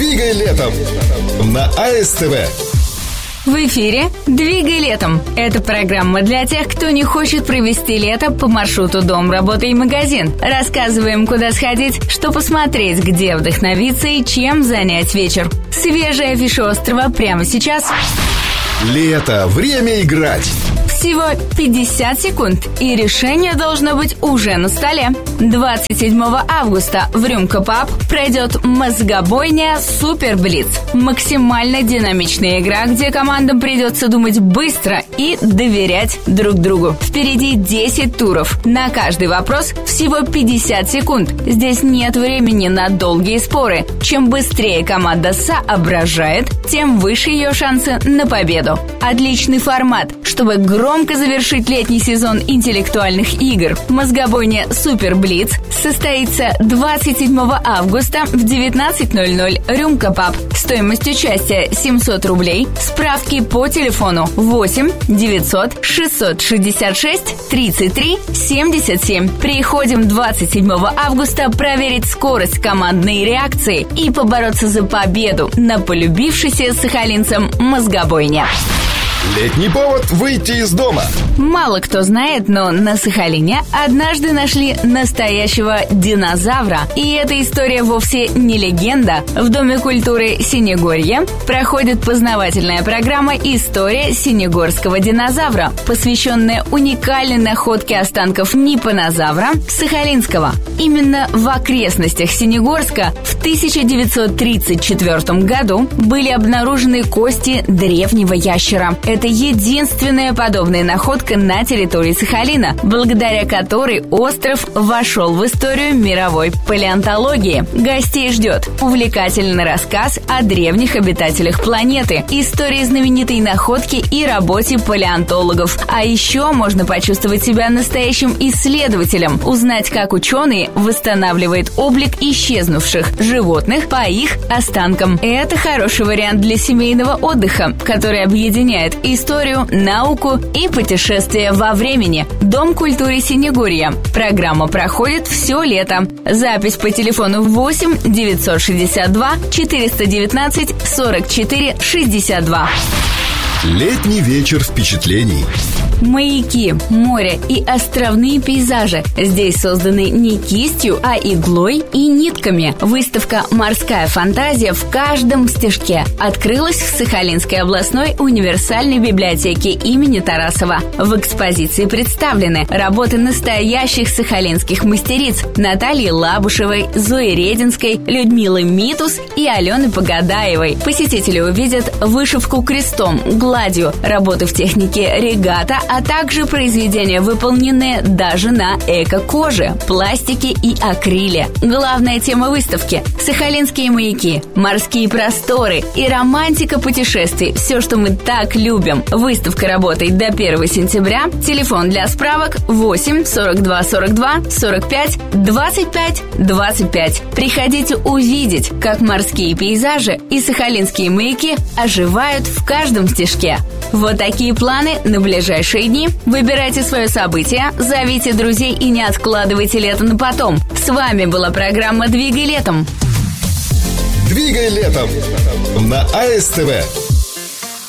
«Двигай летом» на АСТВ. В эфире «Двигай летом». Это программа для тех, кто не хочет провести лето по маршруту дом, работа и магазин. Рассказываем, куда сходить, что посмотреть, где вдохновиться и чем занять вечер. Свежие афиши острова прямо сейчас. Лето. Время играть. Всего 50 секунд, и решение должно быть уже на столе. 27 августа в Рюмка Паб пройдет мозгобойня «Супер Блиц». Максимально динамичная игра, где командам придется думать быстро и доверять друг другу. Впереди 10 туров. На каждый вопрос всего 50 секунд. Здесь нет времени на долгие споры. Чем быстрее команда соображает, тем выше ее шансы на победу. Отличный формат, чтобы громко завершить летний сезон интеллектуальных игр. Мозгобойня «Супер Блиц» состоится 27 августа в 19:00. Рюмка Паб. Стоимость участия 700 рублей. Справки по телефону 8 900 666 33 77. Приходим 27 августа проверить скорость командной реакции и побороться за победу на полюбившейся сахалинцам мозгобойне. Летний повод выйти из дома. Мало кто знает, но на Сахалине однажды нашли настоящего динозавра. И эта история вовсе не легенда. В Доме культуры Синегорье проходит познавательная программа «История синегорского динозавра», посвященная уникальной находке останков ниппонозавра сахалинского. Именно в окрестностях Синегорска в 1934 году были обнаружены кости древнего ящера. Это единственная подобная находка на территории Сахалина, благодаря которой остров вошел в историю мировой палеонтологии. Гостей ждет увлекательный рассказ о древних обитателях планеты, истории знаменитой находки и работе палеонтологов. А еще можно почувствовать себя настоящим исследователем, узнать, как ученые восстанавливают облик исчезнувших животных по их останкам. Это хороший вариант для семейного отдыха, который объединяет историю, науку и путешествия во времени. Дом культуры Синегорья. Программа проходит все лето. Запись по телефону 8 962 419 44 62. Летний вечер впечатлений. Маяки, море и островные пейзажи здесь созданы не кистью, а иглой и нитками. Выставка «Морская фантазия» в каждом стежке открылась в Сахалинской областной универсальной библиотеке имени Тарасова. В экспозиции представлены работы настоящих сахалинских мастериц Натальи Лабушевой, Зои Рединской, Людмилы Митус и Алены Погадаевой. Посетители увидят вышивку крестом, гладью, работы в технике регата, а также произведения, выполненные даже на эко-коже, пластике и акриле. Главная тема выставки – сахалинские маяки, морские просторы и романтика путешествий. Все, что мы так любим. Выставка работает до 1 сентября. Телефон для справок 8 42 42 45 25 25. Приходите увидеть, как морские пейзажи и сахалинские маяки оживают в каждом стежке. Вот такие планы на ближайшие дни. Выбирайте свое событие, зовите друзей и не откладывайте лето на потом. С вами была программа «Двигай летом». «Двигай летом» на АСТВ.